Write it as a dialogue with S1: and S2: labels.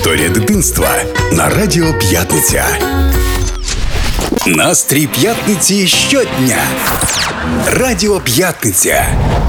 S1: Історія дитинства на Радіо П'ятниця. Настрій п'ятниці щодня. Радіо П'ятниця.